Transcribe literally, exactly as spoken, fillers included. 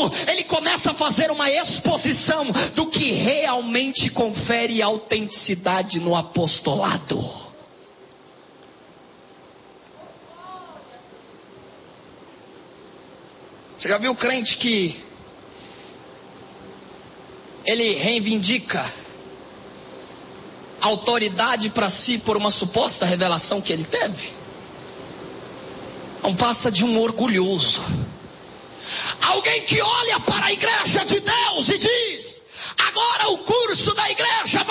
ele começa a fazer uma exposição do que realmente confere autenticidade no apostolado. Você já viu o crente que ele reivindica autoridade para si por uma suposta revelação que ele teve? Não passa de um orgulhoso. Alguém que olha para a igreja de Deus e diz: agora o curso da igreja